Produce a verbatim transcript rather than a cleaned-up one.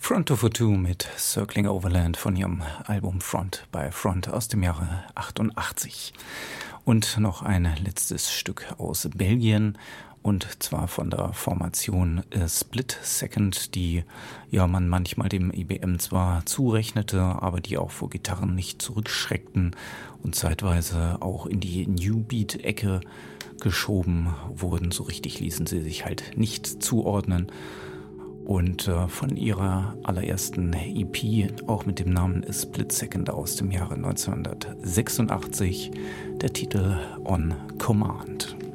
Front for Two mit Circling Overland von ihrem Album Front by Front aus dem Jahre achtundachtzig. Und noch ein letztes Stück aus Belgien, und zwar von der Formation Split Second, die ja man manchmal dem I B M zwar zurechnete, aber die auch vor Gitarren nicht zurückschreckten und zeitweise auch in die New Beat-Ecke geschoben wurden. So richtig ließen sie sich halt nicht zuordnen. Und äh, von ihrer allerersten E P, auch mit dem Namen Split Second aus dem Jahre neunzehnhundertsechsundachtzig, der Titel On Command.